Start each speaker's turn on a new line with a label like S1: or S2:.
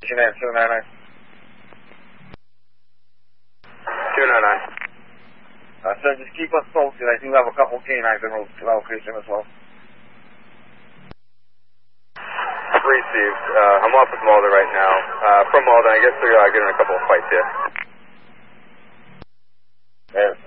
S1: 299.
S2: 299.
S1: Sir, just keep us posted. I do have a couple canines in location as well.
S2: Received. I'm off with Malden right now. From Malden, I guess they're getting a couple of fights here.
S1: Yes.